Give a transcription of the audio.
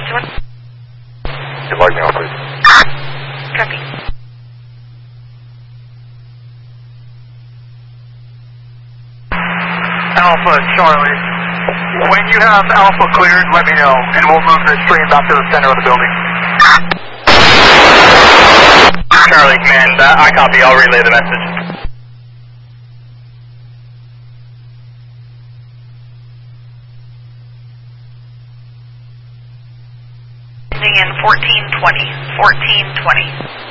You log me on, please. Copy. Alpha, Charlie. When you have Alpha cleared, let me know, and we'll move the stream back to the center of the building. Charlie, command, I copy. I'll relay the message. In 1420.